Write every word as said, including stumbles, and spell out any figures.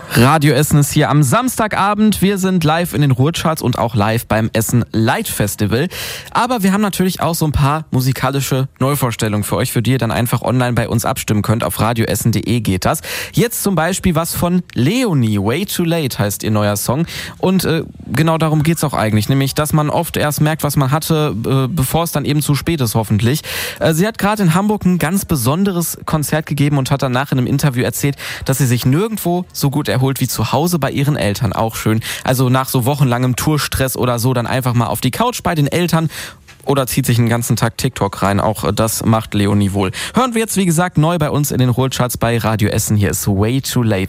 Radio Essen ist hier am Samstagabend. Wir sind live in den Ruhrcharts und auch live beim Essen Light Festival. Aber wir haben natürlich auch so ein paar musikalische Neuvorstellungen für euch, für die ihr dann einfach online bei uns abstimmen könnt. Auf radioessen punkt de geht das. Jetzt zum Beispiel was von Leonie. Way Too Late heißt ihr neuer Song. Und äh, genau darum geht's auch eigentlich. Nämlich, dass man oft erst merkt, was man hatte, äh, bevor es dann eben zu spät ist, hoffentlich. Äh, sie hat gerade in Hamburg ein ganz besonderes Konzert gegeben und hat danach in einem Interview erzählt, dass sie sich nirgendwo so gut erholt wie zu Hause bei ihren Eltern. Auch schön. Also nach so wochenlangem Tourstress oder so dann einfach mal auf die Couch bei den Eltern oder zieht sich einen ganzen Tag TikTok rein. Auch das macht Leonie wohl. Hören wir jetzt, wie gesagt, neu bei uns in den Ruhrcharts bei Radio Essen. Hier ist Way Too Late.